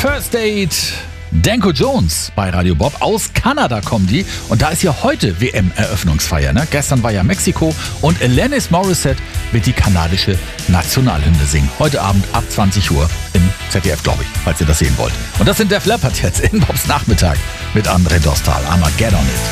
First Date. Danko Jones bei Radio Bob. Aus Kanada kommen die. Und da ist ja heute WM-Eröffnungsfeier. Ne? Gestern war ja Mexiko. Und Alanis Morissette wird die kanadische Nationalhymne singen. Heute Abend ab 20 Uhr im ZDF, glaube ich, falls ihr das sehen wollt. Und das sind Def Leppard jetzt in Bobs Nachmittag mit André Dostal. Armageddon It.